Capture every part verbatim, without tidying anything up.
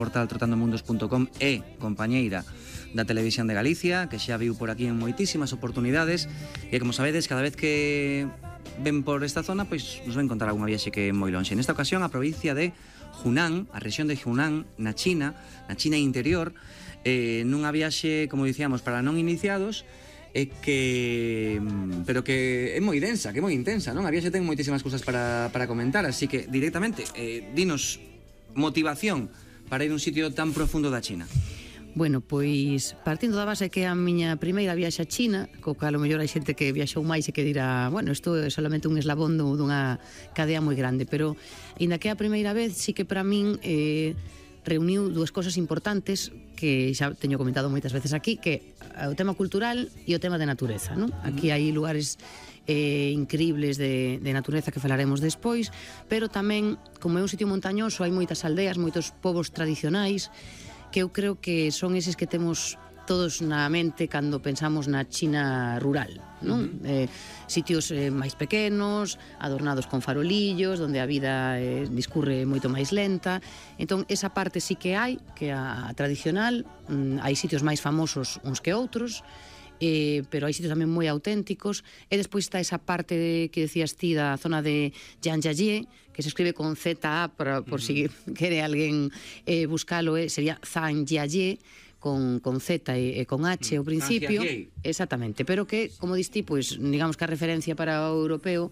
portal trotandomundos punto com e compañeira da Televisión de Galicia, que xa viu por aquí en moitísimas oportunidades, e como sabedes, cada vez que ven por esta zona, pois nos ven contar alguna viaxe que é moi lonxe. Nesta ocasión, a provincia de Hunan, a rexión de Hunan, na China, na China interior, eh, nunha viaxe, como dicíamos, para non iniciados, e que pero que é moi densa, que é moi intensa, non? A viaxe ten moitísimas cousas para, para comentar, así que directamente, eh, dinos motivación para ir a un sitio tan profundo da China. Bueno, pois partindo da base que é a miña primeira viaxe a China, co cal o mellor hai xente que viaxou máis e que dirá, bueno, isto é solamente un eslabón dunha cadea moi grande, pero ainda que é a primeira vez, sí que para min eh, reuniu dúas cosas importantes que xa teño comentado moitas veces aquí, que é o tema cultural e o tema de natureza, non? Aquí hai lugares eh, increíbles de, de natureza que falaremos despois, pero tamén, como é un sitio montañoso, hai moitas aldeas, moitos povos tradicionais, que eu creo que son eses que temos todos na mente cando pensamos na China rural, non? Uh-huh. eh, sitios eh, máis pequenos, adornados con farolillos, onde a vida eh, discurre moito máis lenta. Entón, esa parte sí que hai, que a, a tradicional, mm, hai sitios máis famosos uns que outros, Eh, pero hai sitios tamén moi auténticos, e despois está esa parte de, que decías ti, da zona de Zhangjiajie, que se escribe con Z A, por, por uh-huh. si quere alguén eh, buscalo, eh, sería Zhangjiajie, con, con Z e, e con H ao principio, exactamente, pero que, como diste, pois, digamos que a referencia para o europeo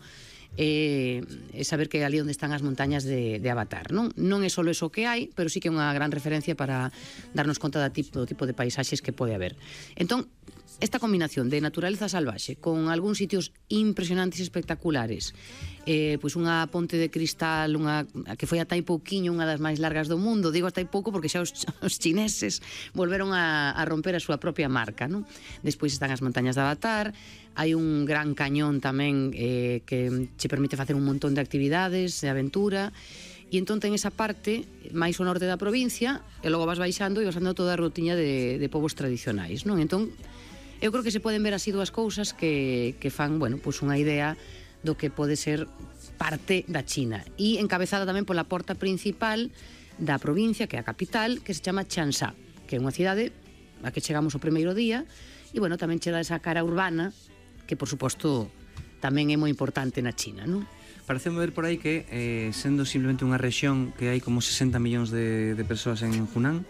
é eh, saber que é ali onde están as montañas de, de Avatar, non? Non é só eso que hai, pero sí que é unha gran referencia para darnos conta do tipo, do tipo de paisaxes que pode haber. Entón, esta combinación de naturaleza salvaxe con algúns sitios impresionantes e espectaculares, eh, pois unha ponte de cristal, unha que foi ata hai pouquiño unha das máis largas do mundo, digo ata hai pouco porque xa os, os chineses volveron a, a romper a súa propia marca, non? Despois están as montañas de Avatar, hai un gran cañón tamén eh, que che permite facer un montón de actividades, de aventura, e entón ten esa parte máis ao norte da provincia, e logo vas baixando e vas andando toda a rutiña de, de povos tradicionais, non? Entón, eu creo que se poden ver así dúas cousas que, que fan, bueno, pois unha idea do que pode ser parte da China, e encabezada tamén pola porta principal da provincia, que é a capital, que se chama Changsha, que é unha cidade a que chegamos o primeiro día, e, bueno, tamén che dá esa cara urbana, que, por suposto, tamén é moi importante na China, non? Parece ver por aí que, eh, sendo simplemente unha rexión que hai como sesenta millóns de, de persoas en Hunan,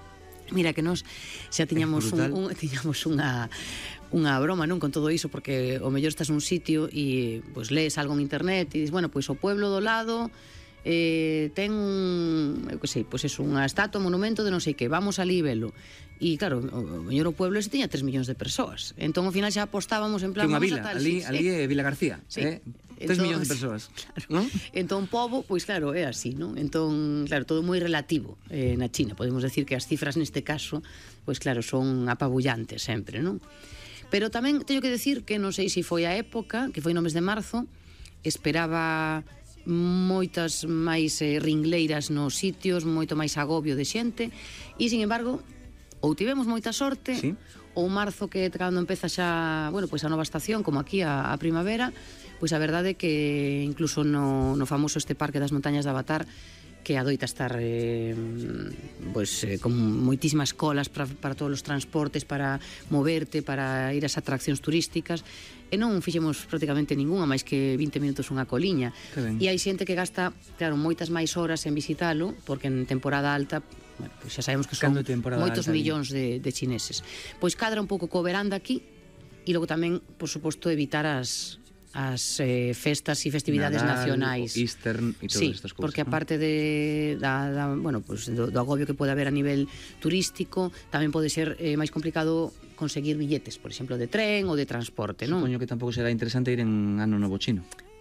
mira que nós xa tiñamos, un, un, tiñamos unha, unha broma, non, con todo iso, porque o mellor estás nun sitio e pois, lees algo en internet e dis, bueno, pois o pueblo do lado eh, ten un, eu que sei, pois é unha estatua, un monumento de non sei que, vamos ali velo. E claro, o mellor o pueblo ese tiña tres millóns de persoas. Entón ao final xa apostábamos en plan, que unha vamos vila, a tal, ali, sí, ali sí. é Vila García, sí. eh? tres millóns de persoas, claro, non? Entón, pobo, pois claro, é así, non? Entón, claro, todo moi relativo eh, na China. Podemos decir que as cifras neste caso, pois claro, son apabullantes sempre, non? Pero tamén teño que decir que non sei se foi a época, que foi no mes de marzo, esperaba moitas máis eh, ringleiras nos sitios, moito máis agobio de xente, e, sin embargo, ou tivemos moita sorte, sí. Ou marzo, que cando empeza xa, bueno, pois a nova estación, como aquí a, a primavera, pois a verdade é que incluso no, no famoso este parque das montañas de Avatar, que adoita estar eh, pois, eh, con moitísimas colas para, para todos os transportes, para moverte, para ir ás atraccións turísticas, e non fixemos prácticamente ninguna, máis que vinte minutos unha coliña. E hai xente que gasta, claro, moitas máis horas en visitalo, porque en temporada alta, bueno, pois xa sabemos que son moitos millóns de, de chineses. Pois cadra un pouco co verán daqui, e logo tamén, por suposto, evitar as as eh, festas e festividades Nadal, nacionais, Easter e todas sí, estas cousas, porque ¿no? aparte de da, da, bueno, pues do, do agobio que pode haber a nivel turístico, tamén pode ser eh, máis complicado conseguir billetes, por exemplo, de tren ou de transporte, non? Supoño que tampouco será interesante ir en Ano Novo Chino.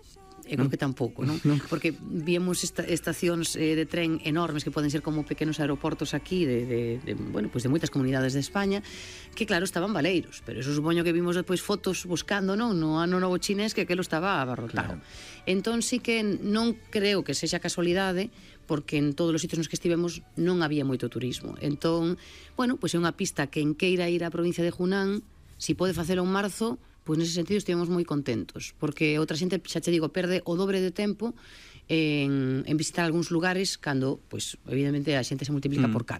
Eu creo que tampouco, non? Porque víamos esta, estacións eh, de tren enormes que poden ser como pequenos aeroportos aquí de, de, de, bueno, pues de moitas comunidades de España, que claro, estaban baleiros, pero eso supoño que vimos despois fotos buscando, non? No Ano Novo Chinés, que aquelo estaba abarrotado. Claro. Entón sí que non creo que sexa casualidade, porque en todos os sitios nos que estivemos non había moito turismo. Entón, bueno, pois é unha pista que en queira ir á provincia de Hunan, si pode facelo en marzo, pois nese sentido estivemos moi contentos, porque outra xente, xa te digo, perde o dobre de tempo en, en visitar algúns lugares cando, pois, evidentemente, a xente se multiplica Mm. por catro.